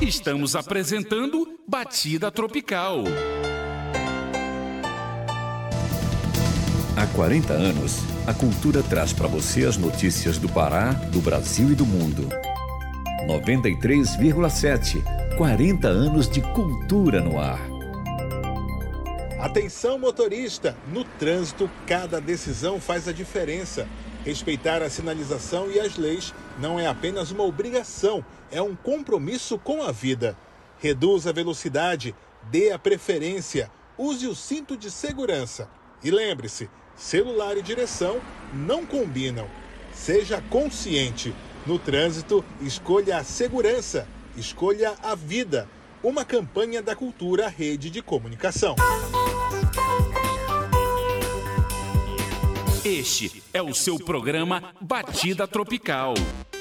Estamos apresentando Batida Tropical. Há 40 anos, a cultura traz para você as notícias do Pará, do Brasil e do mundo. 93,7. 40 anos de cultura no ar. Atenção, motorista! No trânsito, cada decisão faz a diferença. Respeitar a sinalização e as leis não é apenas uma obrigação, é um compromisso com a vida. Reduza a velocidade, dê a preferência, use o cinto de segurança. E lembre-se, celular e direção não combinam. Seja consciente. No trânsito, escolha a segurança, escolha a vida. Uma campanha da Cultura Rede de Comunicação. Este é o seu programa Batida Tropical.